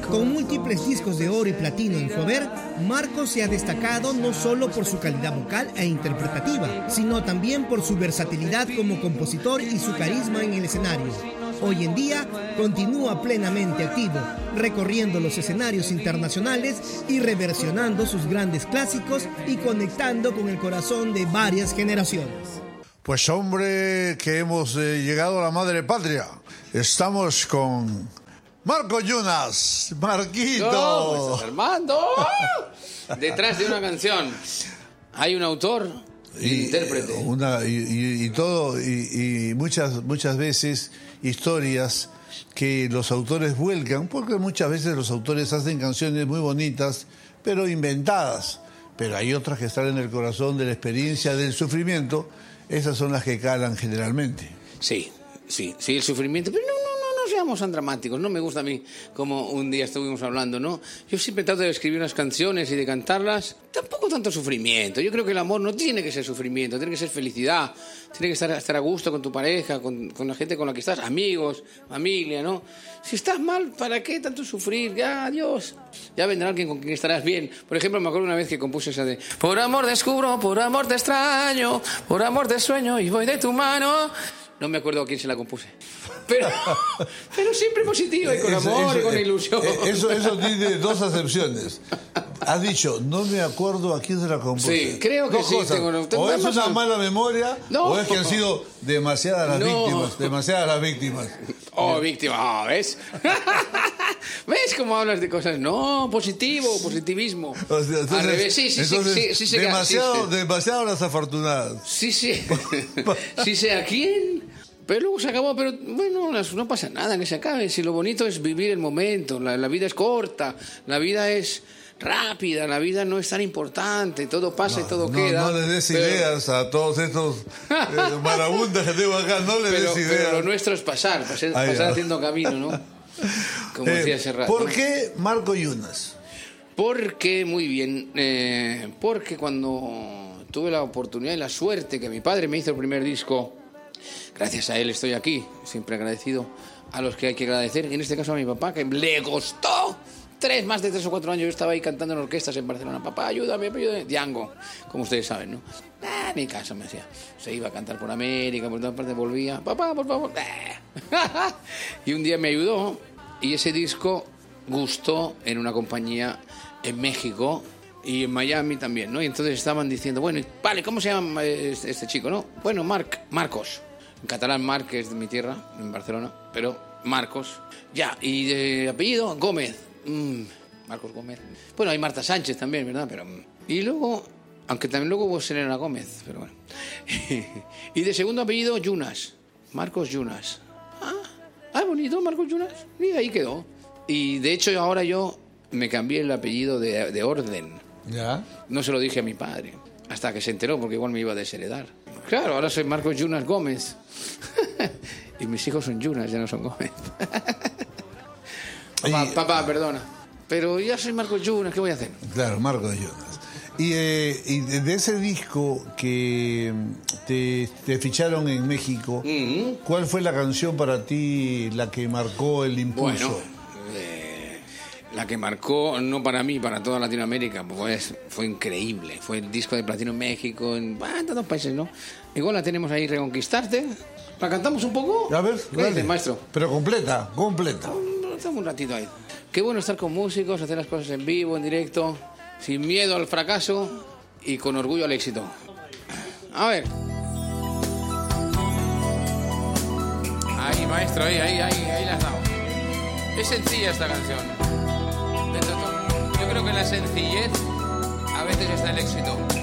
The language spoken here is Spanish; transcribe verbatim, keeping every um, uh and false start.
Con múltiples discos de oro y platino en su haber, Marcos se ha destacado no solo por su calidad vocal e interpretativa, sino también por su versatilidad como compositor y su carisma en el escenario. Hoy en día continúa plenamente activo, recorriendo los escenarios internacionales y reversionando sus grandes clásicos y conectando con el corazón de varias generaciones. Pues hombre, que hemos eh, llegado a la madre patria. Estamos con Marco Yunas, Marquito. ¿Cómo estás, Armando? Detrás de una canción hay un autor y un intérprete. Una, y, y, y todo, y, y muchas, muchas veces historias que los autores vuelcan, porque muchas veces los autores hacen canciones muy bonitas, pero inventadas. Pero hay otras que están en el corazón de la experiencia, del sufrimiento. Esas son las que calan generalmente. Sí, sí, sí, el sufrimiento. Pero no, no, no, no seamos tan dramáticos. No me gusta a mí, como un día estuvimos hablando, ¿no? Yo siempre trato de escribir unas canciones y de cantarlas. Tampoco tanto sufrimiento. Yo creo que el amor no tiene que ser sufrimiento, tiene que ser felicidad. Tiene que estar, estar a gusto con tu pareja, con, con la gente con la que estás, amigos, familia, ¿no? Si estás mal, ¿para qué tanto sufrir? Ya, adiós. Ya vendrá alguien con quien estarás bien. Por ejemplo, me acuerdo una vez que compuse esa de por amor descubro, por amor te extraño, por amor te sueño y voy de tu mano. No me acuerdo a quién se la compuse. Pero, pero siempre positivo y con eso, amor eso, y con ilusión. Eso, eso tiene dos acepciones. Has dicho, no me acuerdo a quién se la compuse. Sí, creo que dos sí. Cosas. Tengo, tengo o es una más... mala memoria, no. O es que han sido demasiadas las no. víctimas. Demasiadas las víctimas. Oh, víctima, oh, ¿ves? ¿Ves cómo hablas de cosas? No, positivo, positivismo. O sea, entonces, al revés, sí, sí, entonces, sí, sí, sí, demasiado, sí, sí. demasiado las afortunadas. Sí, sí. Sí sé a quién. Pero luego se acabó, pero bueno, no pasa nada que se acabe. Si lo bonito es vivir el momento, la, la vida es corta, la vida es rápida, la vida no es tan importante, todo pasa no, y todo no, queda. No le des pero... ideas a todos estos eh, marabuntas que tengo acá, no le pero, des ideas. Pero lo nuestro es pasar, pasar, pasar haciendo camino, ¿no? Como eh, decía hace rato. ¿Por qué Marco Yunas? Porque, muy bien, eh, porque cuando tuve la oportunidad y la suerte que mi padre me hizo el primer disco, gracias a él estoy aquí, siempre agradecido a los que hay que agradecer, y en este caso a mi papá, que le costó tres, más de tres o cuatro años. Yo estaba ahí cantando en orquestas en Barcelona. Papá, ayúdame, ayúdame. Django, como ustedes saben, ¿no? Ah, ni caso me hacía. Se iba a cantar por América, por todas partes volvía. Papá, por favor. Ah. Y un día me ayudó, y ese disco gustó en una compañía en México y en Miami también, ¿no? Y entonces estaban diciendo, bueno, vale, ¿cómo se llama este, este chico, no? Bueno, Marc, Marcos. En catalán, Marc, que es de mi tierra, en Barcelona, pero Marcos. Ya, y de apellido, Gómez. Mm, Marcos Gómez. Bueno, hay Marta Sánchez también, ¿verdad? Pero, y luego, aunque también luego hubo Selena Gómez, pero bueno. Y de segundo apellido, Yunas. Marcos Yunas. Ah, ah, bonito, Marcos Yunas. Y ahí quedó. Y de hecho, ahora yo me cambié el apellido de, de orden. ¿Ya? No se lo dije a mi padre, hasta que se enteró, porque igual me iba a desheredar. Claro, ahora soy Marcos Yunas Gómez. Y mis hijos son Yunas, ya no son Gómez. Papá, y, papá, perdona. Pero ya soy Marcos Yunas, ¿qué voy a hacer? Claro, Marcos Yunas. Y, eh, y de ese disco que te, te ficharon en México, uh-huh. ¿Cuál fue la canción para ti la que marcó el impulso? Bueno, eh, la que marcó, no para mí, para toda Latinoamérica, pues fue increíble. Fue el disco de platino en México, en, en tantos países, ¿no? Igual la tenemos ahí, Reconquistarte. ¿La cantamos un poco? A ver, ¿qué dices, maestro? Pero completa, completa. Estamos un ratito ahí. Qué bueno estar con músicos, hacer las cosas en vivo, en directo, sin miedo al fracaso y con orgullo al éxito. A ver. Ahí, maestro, ahí, ahí, ahí, ahí la has dado. Es sencilla esta canción. Yo creo que en la sencillez a veces está el éxito.